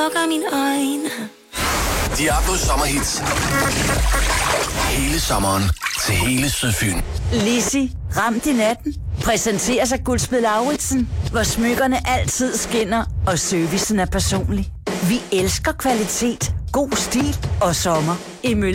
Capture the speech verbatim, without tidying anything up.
lukker mine øjne. Diablos sommerhits. Hele sommeren til hele Sydfyn. Lissi, ramt i natten, præsenterer sig Guldsmed Lauritsen, hvor smykkerne altid skinner, og servicen er personlig. Vi elsker kvalitet, god stil og sommer i Mølle.